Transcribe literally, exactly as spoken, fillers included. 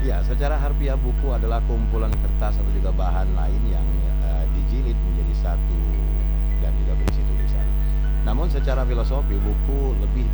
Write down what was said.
Ya, secara harfiah buku adalah kumpulan kertas atau juga bahan lain yang uh, dijilid menjadi satu dan juga berisi tulisan. Namun secara filosofi buku lebih